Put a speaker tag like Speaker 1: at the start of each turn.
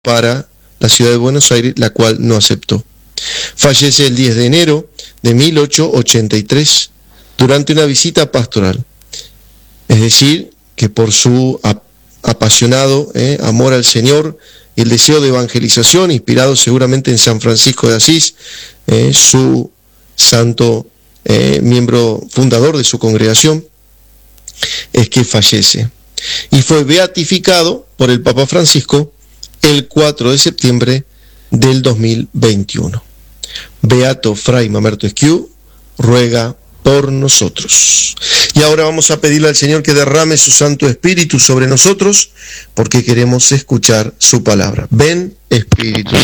Speaker 1: para la ciudad de Buenos Aires, la cual no aceptó. Fallece el 10 de enero de 1883 durante una visita pastoral. Es decir, que por su apasionado amor al Señor y el deseo de evangelización, inspirado seguramente en San Francisco de Asís, su santo miembro fundador de su congregación, es que fallece. Y fue beatificado por el Papa Francisco el 4 de septiembre del 2021. Beato Fray Mamerto Esquiú, ruega por nosotros. Y ahora vamos a pedirle al Señor que derrame su Santo Espíritu sobre nosotros, porque queremos escuchar su palabra. Ven, Espíritu.